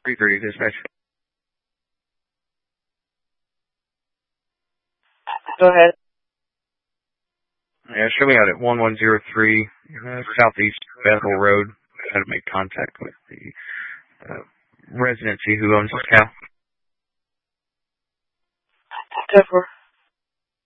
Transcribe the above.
330 dispatch. Go ahead. Yeah, show me out at 1103 Southeast Bethel Road. How to make contact with the residency who owns this cow. 10-4.